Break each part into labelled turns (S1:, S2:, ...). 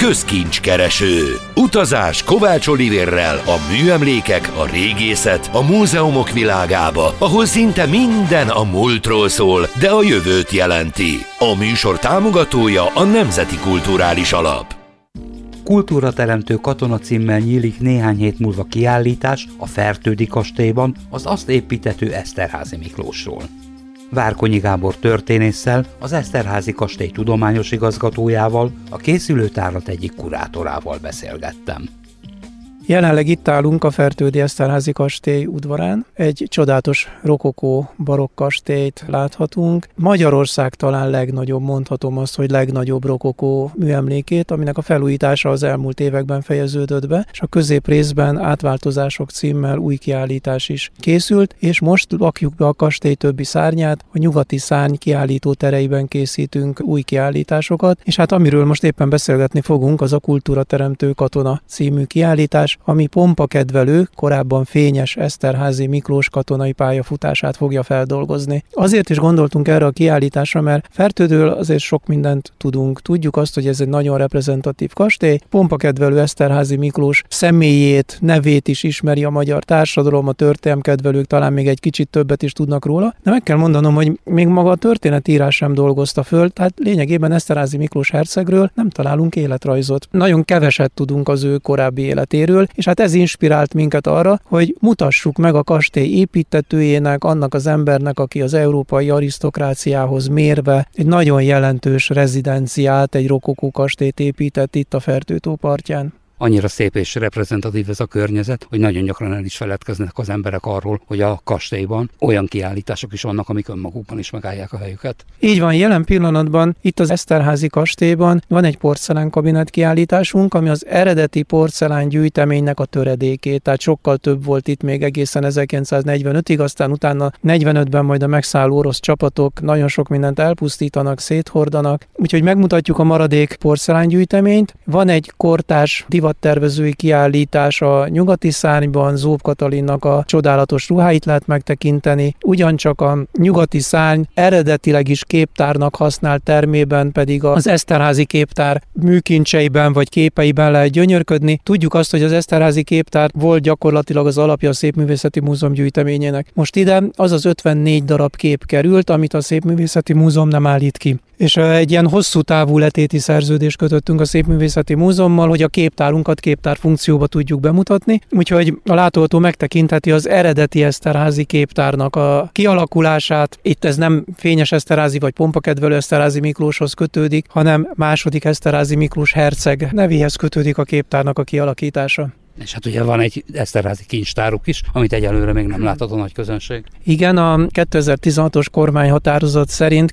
S1: közkincskereső. Utazás Kovács Olivérrel a műemlékek, a régészet, a múzeumok világába, ahol szinte minden a múltról szól, de a jövőt jelenti. A műsor támogatója a Nemzeti Kulturális Alap.
S2: Kultúrateremtő katona címmel nyílik néhány hét múlva kiállítás a Fertődi kastélyban az azt építető Eszterházy Miklósról. Várkonyi Gábor történésszel, az Eszterházy kastély tudományos igazgatójával, a készülő tárlat egyik kurátorával beszélgettem.
S3: Jelenleg itt állunk a Fertődi Eszterházy kastély udvarán. Egy csodálatos rokokó barokk kastélyt láthatunk. Magyarország talán legnagyobb, mondhatom azt, hogy legnagyobb rokokó műemlékét, aminek a felújítása az elmúlt években fejeződött be, és a középrészben Átváltozások címmel új kiállítás is készült, és most lakjuk be a kastély többi szárnyát, a nyugati szárny kiállító tereiben készítünk új kiállításokat, és hát amiről most éppen beszélgetni fogunk, az a Kultúrateremtő katona című kiállítás, ami pompakedvelő, korábban fényes Eszterházy Miklós katonai pályafutását fogja feldolgozni. Azért is gondoltunk erre a kiállításra, mert Fertődről azért sok mindent tudunk. Tudjuk azt, hogy ez egy nagyon reprezentatív kastély. Pompakedvelő Eszterházy Miklós személyét, nevét is ismeri a magyar társadalom, a történelemkedvelők talán még egy kicsit többet is tudnak róla, de meg kell mondanom, hogy még maga a történetírás sem dolgozta föl, tehát lényegében Eszterházy Miklós hercegről nem találunk életrajzot. Nagyon keveset tudunk az ő korábbi életéről, és hát ez inspirált minket arra, hogy mutassuk meg a kastély építtetőjének, annak az embernek, aki az európai arisztokráciához mérve egy nagyon jelentős rezidenciát, egy rokokó kastélyt épített itt a Fertő-tó partján.
S2: Annyira szép és reprezentatív ez a környezet, hogy nagyon gyakran el is feledkeznek az emberek arról, hogy a kastélyban olyan kiállítások is vannak, amik önmagukban is megállják a helyüket.
S3: Így van, jelen pillanatban itt az Eszterházy kastélyban van egy porcelánkabinet kiállításunk, ami az eredeti porcelán gyűjteménynek a töredékét, tehát sokkal több volt itt még egészen 1945-ig, aztán utána 45-ben majd a megszálló orosz csapatok nagyon sok mindent elpusztítanak, széthordanak, úgyhogy megmutatjuk a maradék porcelángyűjteményt. Van egy kortárs divattervezői kiállítás a nyugati szárnyban, Zób Katalinnak a csodálatos ruháit lehet megtekinteni, ugyancsak a nyugati szárny eredetileg is képtárnak használt termében pedig az Eszterházy képtár műkincseiben vagy képeiben lehet gyönyörködni. Tudjuk azt, hogy az Eszterházy képtár volt gyakorlatilag az alapja a Szépművészeti Múzeum gyűjteményének. Most ide az 54 darab kép került, amit a Szépművészeti Múzeum nem állít ki. És egy ilyen hosszú távú letéti szerződést kötöttünk a Szépművészeti Múzeummal, hogy a képtárunkat képtárfunkcióba tudjuk bemutatni, úgyhogy a látogató megtekintheti az eredeti Eszterházy képtárnak a kialakulását. Itt ez nem fényes Eszterházy vagy pompakedvelő Eszterházy Miklóshoz kötődik, hanem második Eszterházy Miklós herceg nevéhez kötődik a képtárnak a kialakítása.
S2: És hát ugye van egy Eszterházy kincstáruk is, amit egyelőre még nem láthat a nagy közönség.
S3: Igen, a 2016-os kormányhatározat szerint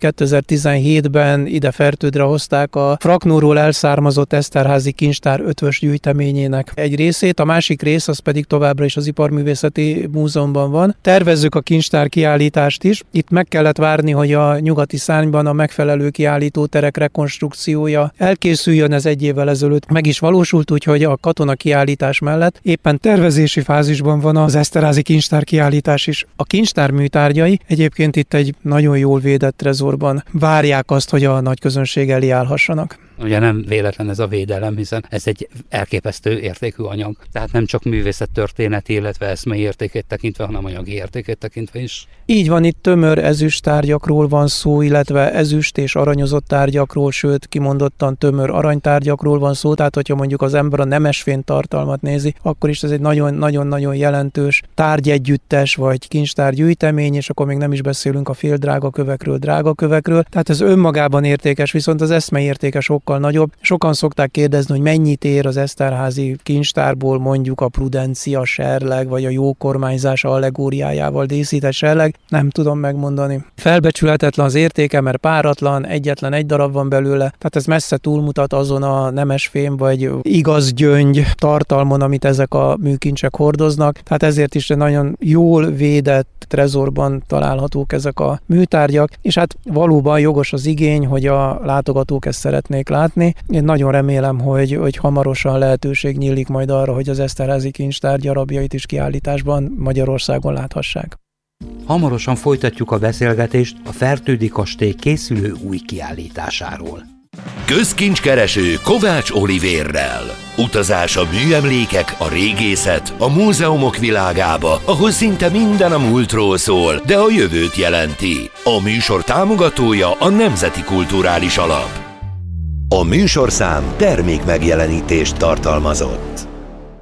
S3: 2017-ben ide Fertődre hozták a Fraknóról elszármazott Eszterházy kincstár ötvös gyűjteményének egy részét, a másik rész az pedig továbbra is az Iparművészeti Múzeumban van. Tervezzük a kincstár kiállítást is. Itt meg kellett várni, hogy a nyugati szárnyban a megfelelő kiállítóterek rekonstrukciója elkészüljön, ez egy évvel ezelőtt meg is valósult, úgyhogy a katona kiállítás mellett éppen tervezési fázisban van az Eszterházy kincstár kiállítás is. A kincstár műtárgyai egyébként itt egy nagyon jól védett trezorban várják azt, hogy a nagy közönség elé állhassanak.
S2: Ugye nem véletlen ez a védelem, hiszen ez egy elképesztő értékű anyag. Tehát nem csak művészettörténeti, illetve eszmei értékét tekintve, hanem anyagi értékét tekintve is.
S3: Így van, itt tömör ezüst tárgyakról van szó, illetve ezüst és aranyozott tárgyakról, sőt kimondottan tömör aranytárgyakról van szó, tehát hogyha mondjuk az ember a nemesfém tartalmat nézi, akkor is ez egy nagyon-nagyon jelentős tárgyegyüttes vagy kincstárgyűjtemény, és akkor még nem is beszélünk a féldrága kövekről, drágakövekről. Tehát ez önmagában értékes, viszont az eszmei értéke sokkal nagyobb. Sokan szokták kérdezni, hogy mennyit ér az Eszterházy kincstárból mondjuk a prudencia serleg, vagy a jó kormányzás allegóriájával díszített serleg. Nem tudom megmondani. Felbecsülhetetlen az értéke, mert páratlan, egyetlen egy darab van belőle, tehát ez messze túlmutat azon a nemesfém vagy igaz gyöngy tartalmon, amit ezek a műkincsek hordoznak. Tehát ezért is nagyon jól védett trezorban találhatók ezek a műtárgyak, és hát valóban jogos az igény, hogy a látogatók ezt szeretnék látni. Én nagyon remélem, hogy hamarosan lehetőség nyílik majd arra, hogy az Eszterházy kincstár darabjait is kiállításban Magyarországon láthassák.
S2: Hamarosan folytatjuk a beszélgetést a Fertődi kastély készülő új kiállításáról.
S1: Közkincskereső Kovács Olivérrel. Utazás a műemlékek, a régészet, a múzeumok világába, ahol szinte minden a múltról szól, de a jövőt jelenti. A műsor támogatója a Nemzeti Kulturális Alap. A műsorszám termékmegjelenítést tartalmazott.